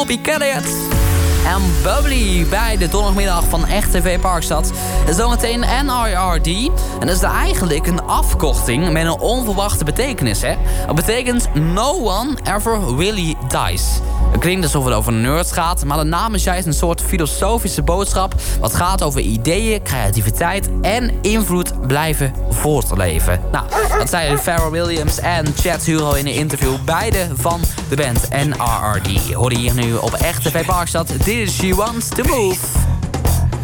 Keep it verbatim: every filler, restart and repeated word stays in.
Copycat en Bubbly bij de donderdagmiddag van Echt T V Parkstad. Zometeen N I R D. En dat is eigenlijk een afkorting met een onverwachte betekenis, hè? Dat betekent No One Ever Really Dies. Het klinkt alsof het over nerds gaat, maar de naam is juist een soort filosofische boodschap wat gaat over ideeën, creativiteit en invloed blijven voortleven. Nou, dat zeiden Pharrell Williams en Chad Huro in een interview, beide van de band N R R D. Hoor je hier nu op Echt T V Parkstad. Dit is She Wants to Move.